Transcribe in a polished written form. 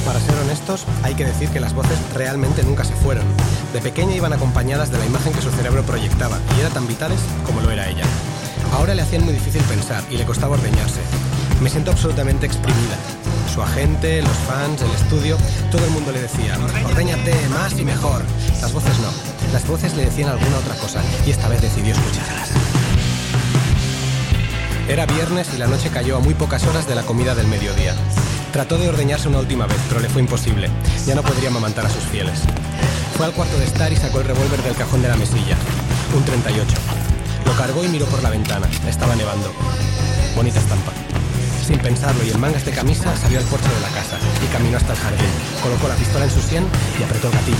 Para ser honestos, hay que decir que las voces realmente nunca se fueron. De pequeña iban acompañadas de la imagen que su cerebro proyectaba y eran tan vitales como lo era ella. Ahora le hacían muy difícil pensar y le costaba ordeñarse. Me siento absolutamente exprimida. Su agente, los fans, el estudio, todo el mundo le decía: ordéñate más y mejor. Las voces no. Las voces le decían alguna otra cosa y esta vez decidió escucharlas. Era viernes y la noche cayó a muy pocas horas de la comida del mediodía. Trató de ordeñarse una última vez, pero le fue imposible. Ya no podría amamantar a sus fieles. Fue al cuarto de estar y sacó el revólver del cajón de la mesilla. Un 38. Lo cargó y miró por la ventana. Estaba nevando. Bonita estampa. Sin pensarlo y en mangas de camisa salió al porche de la casa y caminó hasta el jardín. Colocó la pistola en su sien y apretó el gatillo.